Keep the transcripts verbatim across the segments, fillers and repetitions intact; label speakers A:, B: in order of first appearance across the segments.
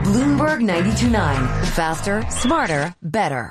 A: Bloomberg ninety-two point nine. Faster, smarter, better.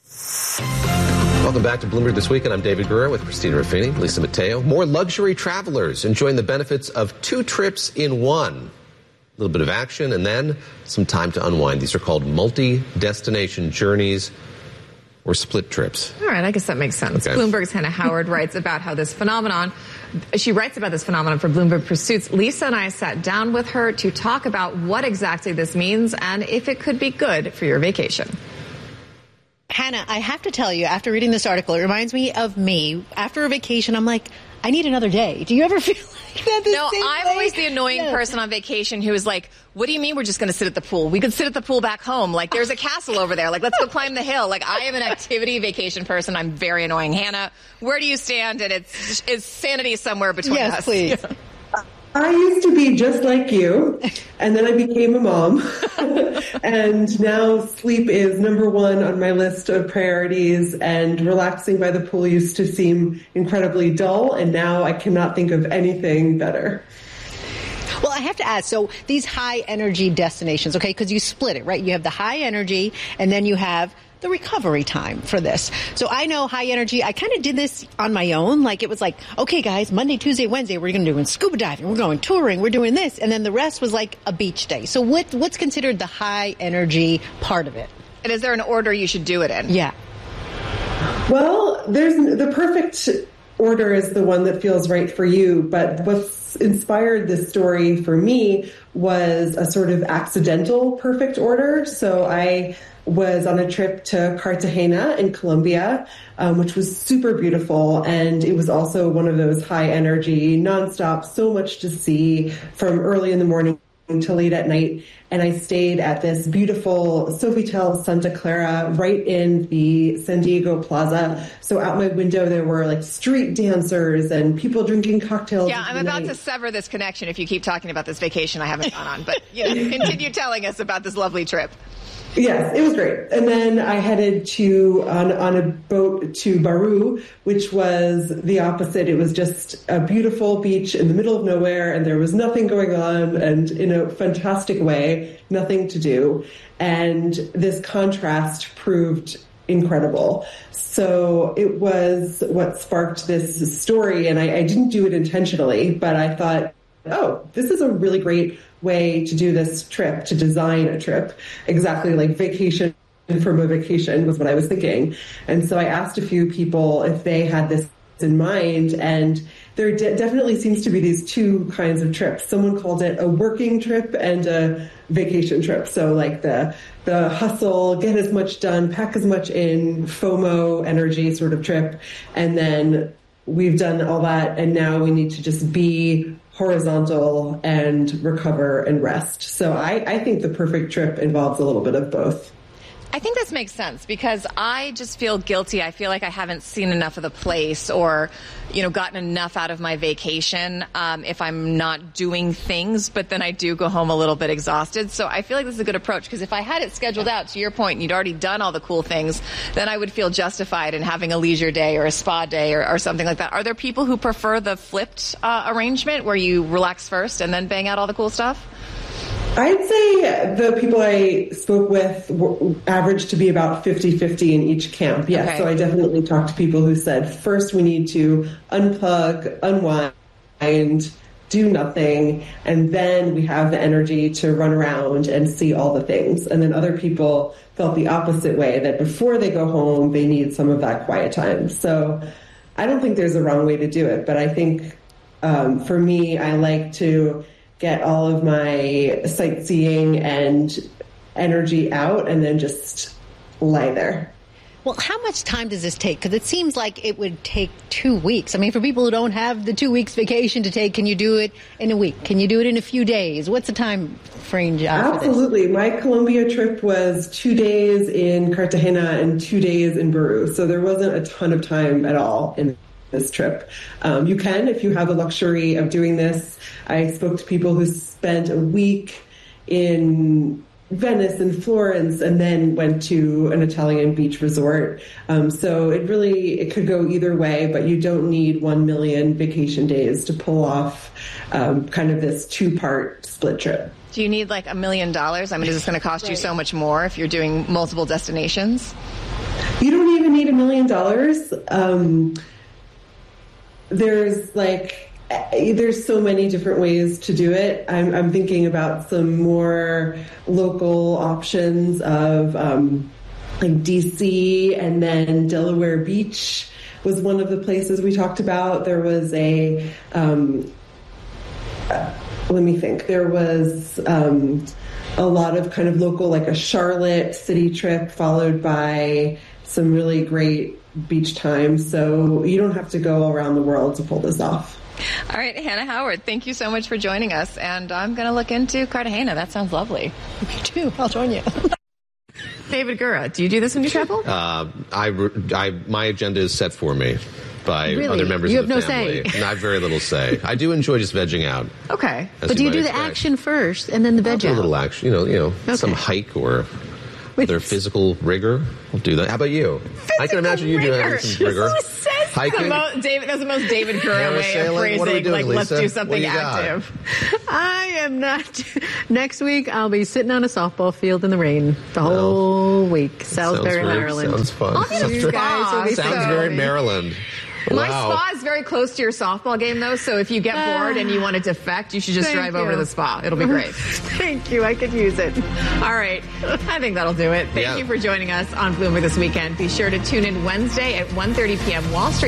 B: Welcome back to Bloomberg This Week, and I'm David Guerrero with Christina Ruffini, Lisa Mateo. More luxury travelers enjoying the benefits of two trips in one. A little bit of action and then some time to unwind. These are called multi-destination journeys or split trips.
C: All right, I guess that makes sense.
B: Okay.
C: Bloomberg's Hannah Howard writes about how this phenomenon, she writes about this phenomenon for Bloomberg Pursuits. Lisa and I sat down with her to talk about what exactly this means and if it could be good for your vacation.
D: Hannah, I have to tell you, after reading this article, it reminds me of me. After a vacation, I'm like, I need another day. Do you ever feel like that? The
C: no,
D: same
C: I'm
D: way?
C: always the annoying
D: yeah.
C: person on vacation who is like, what do you mean we're just going to sit at the pool? We could sit at the pool back home. Like, there's a castle over there. Like, let's go climb the hill. Like, I am an activity vacation person. I'm very annoying. Hannah, where do you stand? And it's is sanity somewhere between
D: yes,
C: us?
D: Yes, please.
E: I used to be just like you, and then I became a mom. And now sleep is number one on my list of priorities, and relaxing by the pool used to seem incredibly dull, and now I cannot think of anything better.
D: Well, I have to ask, so these high energy destinations, okay, because you split it, right? You have the high energy, and then you have the recovery time for this. So I know high energy, I kind of did this on my own. Like, it was like, okay, guys, Monday, Tuesday, Wednesday, we're going to do scuba diving, we're going touring, we're doing this. And then the rest was like a beach day. So what what's considered the high energy part of it?
C: And is there an order you should do it in?
D: Yeah.
E: Well, there's the perfect order is the one that feels right for you. But what's inspired this story for me was a sort of accidental perfect order. So I was on a trip to Cartagena in Colombia, um, which was super beautiful. And it was also one of those high energy, nonstop, so much to see from early in the morning to late at night. And I stayed at this beautiful Sofitel Santa Clara right in the San Diego Plaza. So out my window, there were like street dancers and people drinking cocktails.
C: Yeah, I'm about to sever this connection if you keep talking about this vacation I haven't gone on. But you know, continue telling us about this lovely trip.
E: Yes, it was great. And then I headed to on, on a boat to Baru, which was the opposite. It was just a beautiful beach in the middle of nowhere, and there was nothing going on, and in a fantastic way, nothing to do. And this contrast proved incredible. So it was what sparked this story, and I, I didn't do it intentionally, but I thought, oh, this is a really great way to do this trip, to design a trip, exactly like vacation from a vacation was what I was thinking. And so I asked a few people if they had this in mind, and there de- definitely seems to be these two kinds of trips. Someone called it a working trip and a vacation trip. So like the the hustle, get as much done, pack as much in, FOMO energy sort of trip. And then we've done all that, and now we need to just be horizontal and recover and rest. So I, I think the perfect trip involves a little bit of both.
C: I think this makes sense because I just feel guilty. I feel like I haven't seen enough of the place or, you know, gotten enough out of my vacation um, if I'm not doing things, but then I do go home a little bit exhausted. So I feel like this is a good approach because if I had it scheduled out, to your point, and you'd already done all the cool things, then I would feel justified in having a leisure day or a spa day or, or something like that. Are there people who prefer the flipped uh, arrangement where you relax first and then bang out all the cool stuff?
E: I'd say the people I spoke with were averaged to be about fifty-fifty in each camp. Yes, okay. So I definitely talked to people who said, first we need to unplug, unwind, do nothing, and then we have the energy to run around and see all the things. And then other people felt the opposite way, that before they go home, they need some of that quiet time. So I don't think there's a wrong way to do it, but I think um, for me, I like to get all of my sightseeing and energy out and then just lie there.
D: Well, how much time does this take? Because it seems like it would take two weeks. I mean, for people who don't have the two weeks vacation to take, can you do it in a week? Can you do it in a few days? What's the time frame uh,
E: Absolutely.
D: for this?
E: My Colombia trip was two days in Cartagena and two days in Baru. So there wasn't a ton of time at all in this trip. Um, you can, if you have the luxury of doing this. I spoke to people who spent a week in Venice and Florence and then went to an Italian beach resort. Um, so it really, it could go either way, but you don't need one million vacation days to pull off um, kind of this two-part split trip.
C: Do you need like a million dollars? I mean, is this going to cost
D: Right.
C: you so much more if you're doing multiple destinations?
E: You don't even need a million dollars. Um, there's like, there's so many different ways to do it. I'm, I'm thinking about some more local options of um, like D C, and then Delaware Beach was one of the places we talked about. There was a, um, uh, let me think, there was um, a lot of kind of local, like a Charlotte city trip followed by some really great beach time. So you don't have to go around the world to pull this off.
C: All right, Hannah Howard, thank you so much for joining us. And I'm going to look into Cartagena. That sounds lovely.
D: Me too. I'll join you.
C: David Gura, do you do this when you travel?
B: Uh, I, I, my agenda is set for me by
D: Really?
B: other members
D: You
B: of the
D: have no
B: family.
D: say?
B: And I have very little say. I do enjoy just vegging out.
C: Okay.
B: as
D: But do you
B: might
D: do the
B: expect.
D: action first and then the veg
B: Do a
D: out?
B: little action, you know, you know,
D: Okay.
B: some hike or
D: Wait.
B: their physical rigor. I'll do that. How about you? I can imagine you doing
C: rigor.
B: some rigor.
C: Who says
B: Hiking.
C: The mo- David, that's the most David Gura way of
B: Parasailing?
C: phrasing.
B: What are we doing,
C: like, let's
B: Lisa?
C: do
B: What
C: something
B: do you got?
C: active.
D: I am not. Next week, I'll be sitting on a softball field in the rain the whole week. Salisbury,
B: Sounds very-
D: Maryland.
B: Sounds fun.
C: I'll be
B: Sounds,
C: a
B: very-
C: spa.
D: will be
B: sounds
D: so-
B: very Maryland.
C: My
B: Wow.
C: spa is very close to your softball game, though, so if you get bored and you want to defect, you should just
D: Thank
C: drive over
D: you.
C: to the spa. It'll be great.
D: Thank you. I could use it.
C: All right. I think that'll do it. Thank
B: Yeah.
C: you for joining us on Bloomberg This Weekend. Be sure to tune in Wednesday at one thirty p.m. Wall Street.